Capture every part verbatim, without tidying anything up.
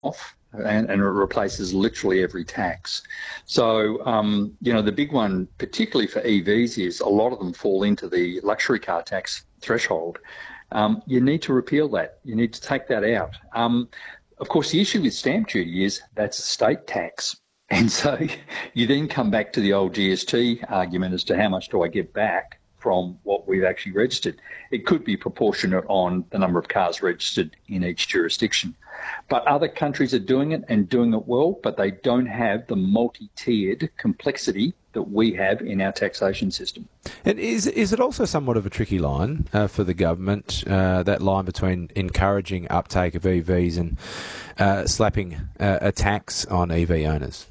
off, and, and it replaces literally every tax. So, um, you know, the big one, particularly for E Vs, is a lot of them fall into the luxury car tax threshold. Um, you need to repeal that. You need to take that out. Um, of course, the issue with stamp duty is that's a state tax. And so you then come back to the old G S T argument as to how much do I get back from what we've actually registered. It could be proportionate on the number of cars registered in each jurisdiction. But other countries are doing it and doing it well, but they don't have the multi-tiered complexity that we have in our taxation system. And is is it also somewhat of a tricky line uh, for the government, uh, that line between encouraging uptake of E Vs and uh, slapping uh, a tax on E V owners?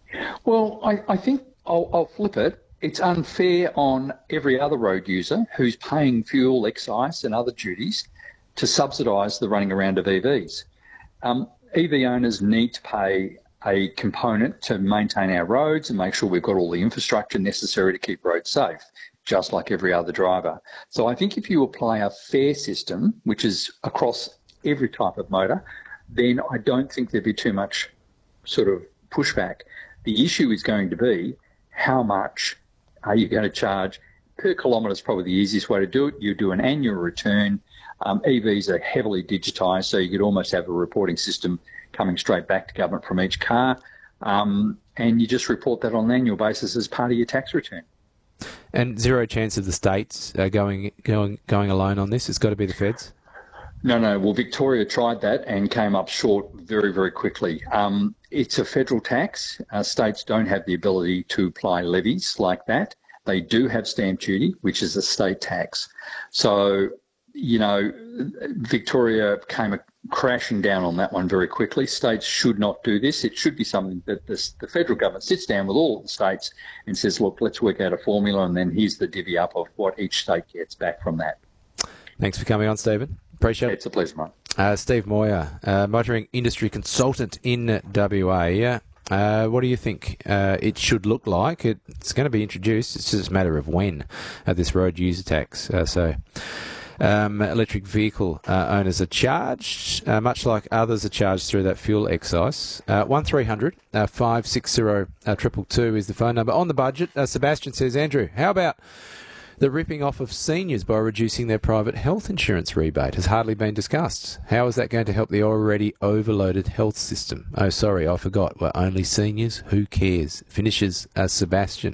Well, I, I think I'll, I'll flip it. It's unfair on every other road user who's paying fuel, excise and other duties to subsidise the running around of E Vs. Um, E V owners need to pay a component to maintain our roads and make sure we've got all the infrastructure necessary to keep roads safe, just like every other driver. So I think if you apply a fair system, which is across every type of motor, then I don't think there'd be too much sort of pushback. The issue is going to be how much are you going to charge per kilometre is probably the easiest way to do it. You do an annual return. Um, E Vs are heavily digitised, so you could almost have a reporting system coming straight back to government from each car, um, and you just report that on an annual basis as part of your tax return. And zero chance of the states uh, going going going alone on this? It's got to be the feds? No, no. Well, Victoria tried that and came up short very, very quickly. Um, it's a federal tax. Uh, states don't have the ability to apply levies like that. They do have stamp duty, which is a state tax. So, you know, Victoria came crashing down on that one very quickly. States should not do this. It should be something that this, the federal government sits down with all the states and says, look, let's work out a formula, and then here's the divvy up of what each state gets back from that. Thanks for coming on, Stephen. Appreciate it. It's a pleasure, mate. Uh, Steve Moyer, uh, motoring industry consultant in W A. Uh, what do you think uh, it should look like? It, it's going to be introduced. It's just a matter of when uh, this road user tax. Uh, so um, electric vehicle uh, owners are charged, uh, much like others are charged through that fuel excise. Uh, one three hundred five six zero two two two is the phone number. On the budget, uh, Sebastian says, Andrew, how about the ripping off of seniors by reducing their private health insurance rebate has hardly been discussed. How is that going to help the already overloaded health system? Oh, sorry, I forgot. We're only seniors. Who cares? Finishes uh, Sebastian.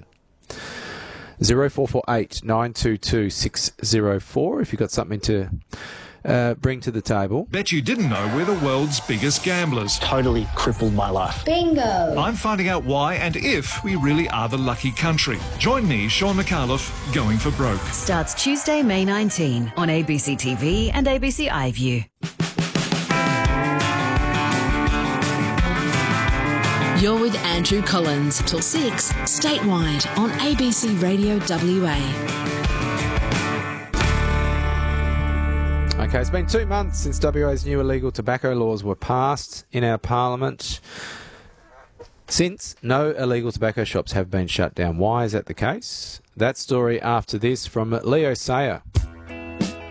zero four four eight nine two two six zero four if you've got something to uh, bring to the table. Bet you didn't know we're the world's biggest gamblers. Totally crippled my life. Bingo! I'm finding out why and if we really are the lucky country. Join me, Sean McAuliffe, Going for Broke. Starts Tuesday, May nineteenth on A B C T V and A B C iView. You're with Andrew Collins till six, statewide on A B C Radio W A. Okay, it's been two months since W A's new illegal tobacco laws were passed in our parliament. Since, no illegal tobacco shops have been shut down. Why is that the case? That story after this from Leo Sayer.